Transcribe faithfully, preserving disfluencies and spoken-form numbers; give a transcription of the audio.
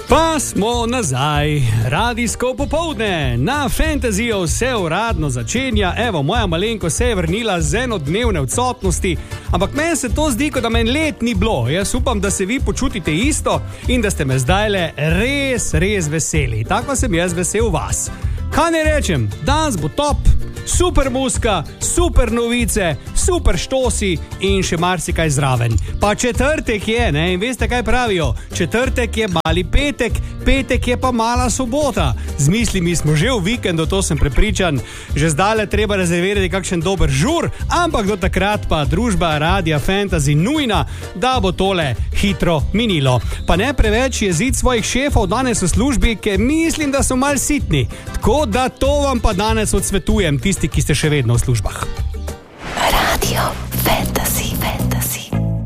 Pa smo nazaj, radijsko popoldne, na Fantasyju vse uradno začenja. Evo, moja malenko se je vrnila z enodnevne odsotnosti, ampak meni se to zdi, kot da meni let ni bilo. Jaz upam, da se vi počutite isto in da ste me zdajle res, res veseli. Tako sem jaz vesel vas. Kaj ne rečem, danes bo top, super muska, super novice, super štosi in še marsikaj zraven. Pa četrtek je, ne, in veste kaj pravijo, četrtek je mali petek, petek je pa mala sobota. Z mislimi smo že v vikendu, to sem prepričan, že zdaj treba rezervirati kakšen dober žur, ampak do takrat pa družba Radia Fantasy nujna, da bo tole hitro minilo. Pa ne preveč jezit svojih šefov danes v službi, ker mislim, da so mal sitni. Tako da to vam pa danes odsvetujem, tisti, ki ste še vedno v službah. Radio Fantasy.